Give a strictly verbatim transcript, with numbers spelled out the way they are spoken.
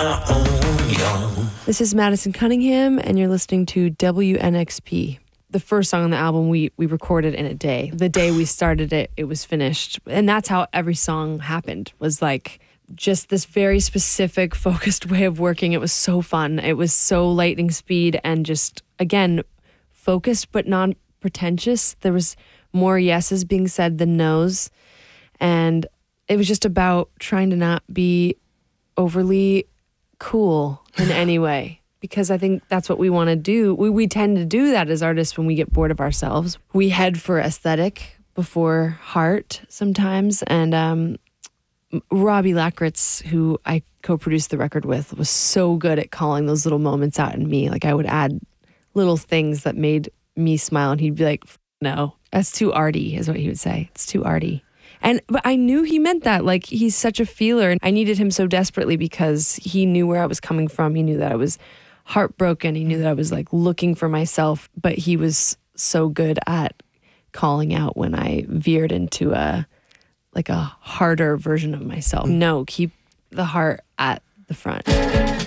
our own, y'all. This is Madison Cunningham, and you're listening to W N X P. The first song on the album we we recorded in a day. The day we started it, it was finished. And that's how every song happened, was like just this very specific, focused way of working. It was so fun. It was so lightning speed and just, again, focused but non-pretentious. There was more yeses being said than nos. And it was just about trying to not be overly cool in any way. Because I think that's what we want to do. We we tend to do that as artists when we get bored of ourselves. We head for aesthetic before heart sometimes. And um, Robbie Lakritz, who I co-produced the record with, was so good at calling those little moments out in me. Like I would add little things that made me smile, and he'd be like, no, that's too arty, is what he would say. It's too arty. And but I knew he meant that. Like, he's such a feeler, and I needed him so desperately because he knew where I was coming from. He knew that I was heartbroken. He knew that I was like looking for myself, but he was so good at calling out when I veered into a like a harder version of myself. No, keep the heart at the front.